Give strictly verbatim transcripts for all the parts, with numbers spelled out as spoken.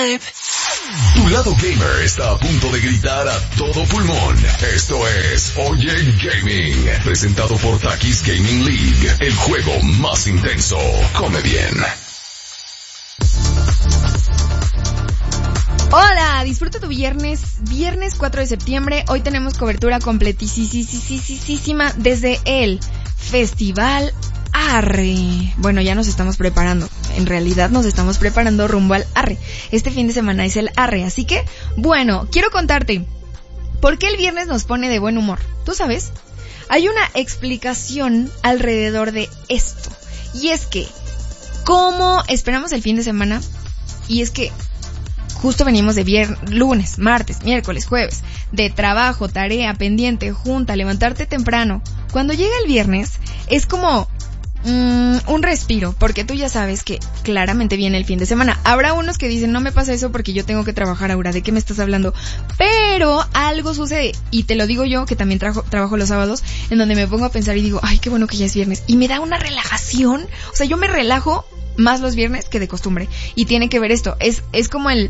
vibe. Tu lado gamer está a punto de gritar a todo pulmón. Esto es Oye Gaming, presentado por Takis Gaming League, el juego más intenso. Come bien. Hola, disfruta tu viernes, viernes cuatro de septiembre. Hoy tenemos cobertura completísima desde el Festival Arre. Bueno, ya nos estamos preparando. En realidad nos estamos preparando rumbo al Arre. Este fin de semana es el Arre, así que, bueno, quiero contarte por qué el viernes nos pone de buen humor. ¿Tú sabes? Hay una explicación alrededor de esto. Y es que, ¿cómo esperamos el fin de semana? Y es que justo venimos de viernes, lunes, martes, miércoles, jueves, de trabajo, tarea, pendiente, junta, levantarte temprano. Cuando llega el viernes, es como mmm, un respiro, porque tú ya sabes que claramente viene el fin de semana. Habrá unos que dicen, no me pasa eso porque yo tengo que trabajar ahora, ¿de qué me estás hablando? Pero algo sucede, y te lo digo yo, que también trajo, trabajo los sábados, en donde me pongo a pensar y digo, ay, qué bueno que ya es viernes. Y me da una relajación, o sea, yo me relajo más los viernes que de costumbre. Y tiene que ver esto, es, es como el...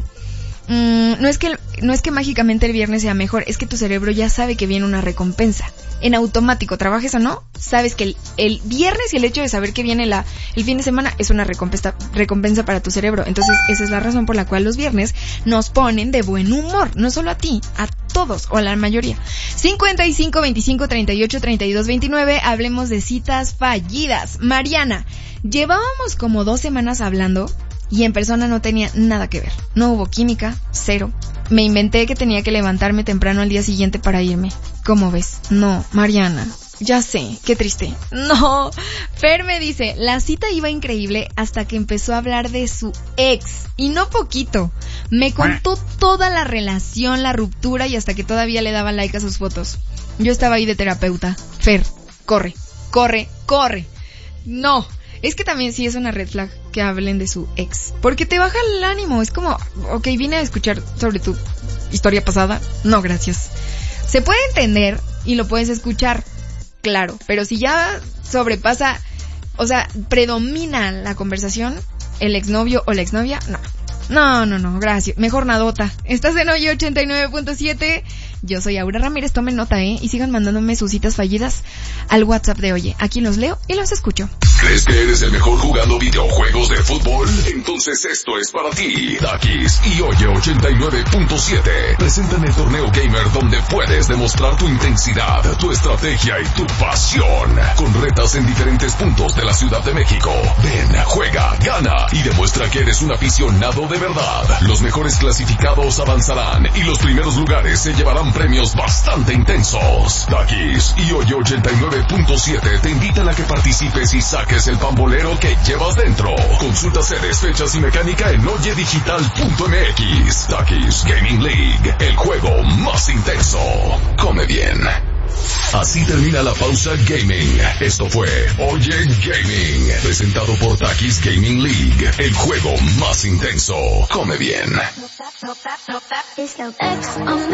Mm, no es que no es que mágicamente el viernes sea mejor, es que tu cerebro ya sabe que viene una recompensa. En automático, trabajes o no, sabes que el, el viernes y el hecho de saber que viene la el fin de semana es una recompensa recompensa para tu cerebro. Entonces, esa es la razón por la cual los viernes nos ponen de buen humor, no solo a ti, a todos o a la mayoría. cincuenta y cinco, veinticinco, treinta y ocho, treinta y dos, veintinueve, hablemos de citas fallidas. Mariana, llevábamos como dos semanas hablando y en persona no tenía nada que ver. No hubo química, cero. Me inventé que tenía que levantarme temprano al día siguiente para irme. ¿Cómo ves? No, Mariana, ya sé, qué triste. No, Fer me dice, la cita iba increíble hasta que empezó a hablar de su ex. Y no poquito. Me contó toda la relación, la ruptura y hasta que todavía le daba like a sus fotos. Yo estaba ahí de terapeuta. Fer, corre, corre, corre. No. Es que también sí es una red flag que hablen de su ex, porque te baja el ánimo. Es como, ok, vine a escuchar sobre tu historia pasada. No, gracias. Se puede entender y lo puedes escuchar, claro, pero si ya sobrepasa, o sea, predomina la conversación, el exnovio o la exnovia, no. No, no, no, gracias. Mejor nadota. Estás en Oye ochenta y nueve punto siete. Yo soy Aura Ramírez, tomen nota, ¿eh? Y sigan mandándome sus citas fallidas al WhatsApp de Oye. Aquí los leo y los escucho. ¿Crees que eres el mejor jugando videojuegos de fútbol? Entonces esto es para ti. Takis y Oye ochenta y nueve punto siete presentan el torneo gamer donde puedes demostrar tu intensidad, tu estrategia y tu pasión. Con retas en diferentes puntos de la Ciudad de México. Ven, juega, gana y demuestra que eres un aficionado de verdad. Los mejores clasificados avanzarán y los primeros lugares se llevarán premios bastante intensos. Takis y Oye ochenta y nueve punto siete te invitan a que participes y saques el pambolero que llevas dentro. Consulta sedes, fechas y mecánica en oye digital punto m x. Takis Gaming League, el juego más intenso. Come bien. Así termina la pausa gaming. Esto fue Oye Gaming, presentado por Takis Gaming League, el juego más intenso. Come bien.